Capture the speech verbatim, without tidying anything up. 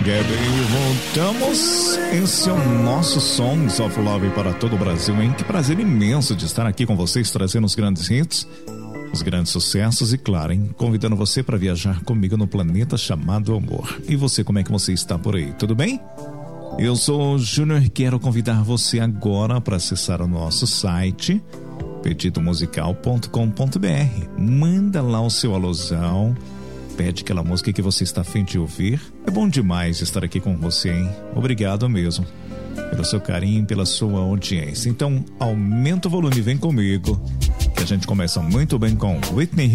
Together. E voltamos. Esse é o nosso Songs of Love para todo o Brasil, hein? Que prazer imenso de estar aqui com vocês, trazendo os grandes hits, os grandes sucessos e, claro, hein, convidando você para viajar comigo no planeta chamado Amor. E você, como é que você está por aí? Tudo bem? Eu sou o Júnior e quero convidar você agora para acessar o nosso site pedido musical ponto com ponto br. Manda lá o seu alusão, pede aquela música que você está a fim de ouvir. É bom demais estar aqui com você, hein? Obrigado mesmo pelo seu carinho, pela sua audiência. Então, aumenta o volume e vem comigo, que a gente começa muito bem com Whitney